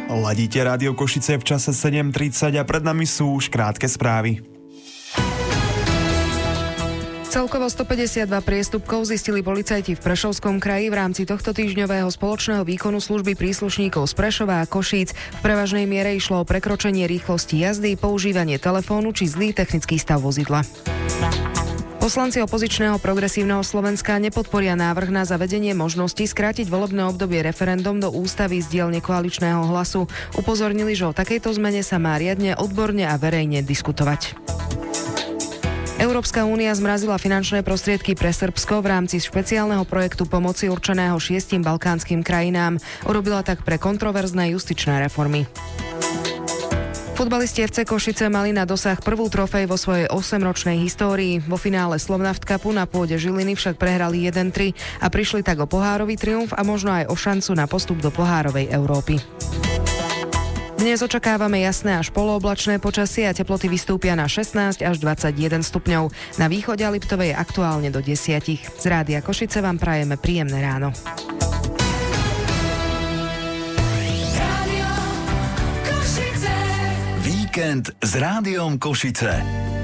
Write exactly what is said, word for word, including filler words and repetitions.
Ladíte Rádio Košice v čase sedem tridsať a pred nami sú už krátke správy. Celkovo stopäťdesiatdva priestupkov zistili policajti v Prešovskom kraji v rámci tohto týždňového spoločného výkonu služby príslušníkov z Prešova a Košíc. V prevažnej miere išlo o prekročenie rýchlosti jazdy, používanie telefónu či zlý technický stav vozidla. Poslanci opozičného Progresívneho Slovenska nepodporia návrh na zavedenie možnosti skrátiť volebné obdobie referendum do ústavy z dielne Koaličného hlasu. Upozornili, že o takejto zmene sa má riadne, odborne a verejne diskutovať. Európska únia zmrazila finančné prostriedky pre Srbsko v rámci špeciálneho projektu pomoci určeného šiestim balkánskym krajinám. Urobila tak pre kontroverzné justičné reformy. Futbalisti ef cé Košice mali na dosah prvú trofej vo svojej osemročnej histórii. Vo finále Slovnaft Cupu na pôde Žiliny však prehrali jeden tri a prišli tak o pohárový triumf a možno aj o šancu na postup do pohárovej Európy. Dnes očakávame jasné až polooblačné počasie a teploty vystúpia na šestnásť až dvadsaťjeden stupňov. Na východe a Liptovej aktuálne do desať. Z Rádia Košice vám prajeme príjemné ráno. Víkend s Rádiom Košice.